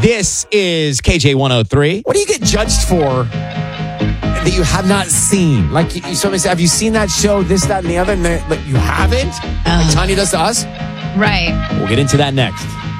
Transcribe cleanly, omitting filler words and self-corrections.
This is KJ 103. What do you get judged for that you have not seen? Like, somebody said, have you seen that show, this, that, and the other? And like, you haven't? Like Tanya does to us? Right. We'll get into that next.